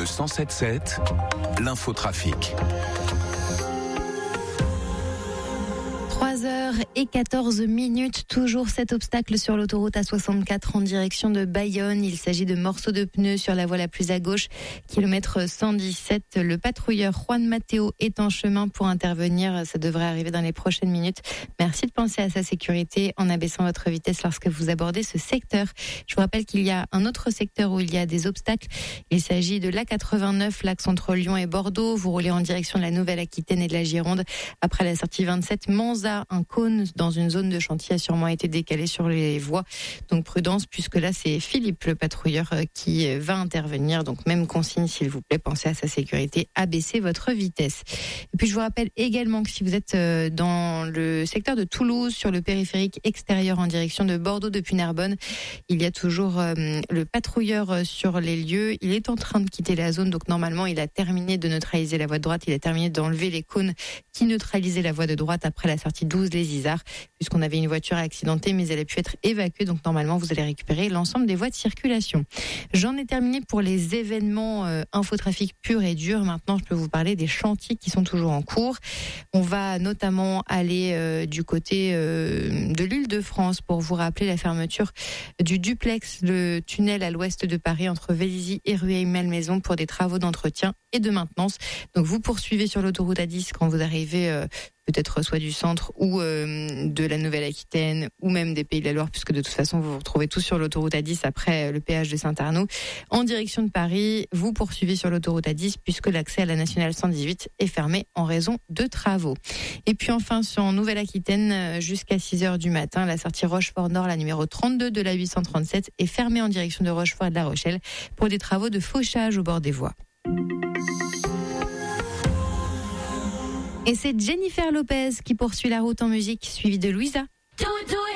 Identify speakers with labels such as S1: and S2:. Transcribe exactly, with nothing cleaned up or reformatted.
S1: Le cent sept sept, l'infotrafic.
S2: trois heures quatorze minutes, toujours cet obstacle sur l'autoroute A soixante-quatre en direction de Bayonne. Il s'agit de morceaux de pneus sur la voie la plus à gauche, kilomètre cent dix-sept. Le patrouilleur Juan Mateo est en chemin pour intervenir. Ça devrait arriver dans les prochaines minutes. Merci de penser à sa sécurité en abaissant votre vitesse lorsque vous abordez ce secteur. Je vous rappelle qu'il y a un autre secteur où il y a des obstacles. Il s'agit de l'A quatre-vingt-neuf, l'axe entre Lyon et Bordeaux. Vous roulez en direction de la Nouvelle-Aquitaine et de la Gironde. Après la sortie vingt-sept, Manza, un cône dans une zone de chantier a sûrement été décalé sur les voies. Donc prudence, puisque là c'est Philippe, le patrouilleur, qui va intervenir. Donc même consigne, s'il vous plaît, pensez à sa sécurité, abaissez votre vitesse. Et puis je vous rappelle également que si vous êtes dans le secteur de Toulouse, sur le périphérique extérieur en direction de Bordeaux depuis Narbonne, il y a toujours le patrouilleur sur les lieux. Il est en train de quitter la zone, donc normalement il a terminé de neutraliser la voie de droite, il a terminé d'enlever les cônes qui neutralisaient la voie de droite après la sortie douze les Isards, puisqu'on avait une voiture accidentée, mais elle a pu être évacuée. Donc normalement, vous allez récupérer l'ensemble des voies de circulation. J'en ai terminé pour les événements euh, infotrafic pur et dur. Maintenant, je peux vous parler des chantiers qui sont toujours en cours. On va notamment aller euh, du côté euh, de l'Île-de-France pour vous rappeler la fermeture du duplex, le tunnel à l'ouest de Paris entre Vélizy et Rueil-Malmaison pour des travaux d'entretien et de maintenance. Donc vous poursuivez sur l'autoroute A dix quand vous arrivez euh, peut-être soit du centre ou euh, de la Nouvelle-Aquitaine ou même des Pays de la Loire, puisque de toute façon vous vous retrouvez tous sur l'autoroute A dix après le péage de Saint-Arnaud. En direction de Paris, vous poursuivez sur l'autoroute A dix puisque l'accès à la nationale cent dix-huit est fermé en raison de travaux. Et puis enfin, sur Nouvelle-Aquitaine, jusqu'à six heures du matin, la sortie Rochefort-Nord, la numéro trente-deux de la huit cent trente-sept, est fermée en direction de Rochefort et de La Rochelle pour des travaux de fauchage au bord des voies. Et c'est Jennifer Lopez qui poursuit la route en musique, suivie de Louisa.
S3: Do it, do it.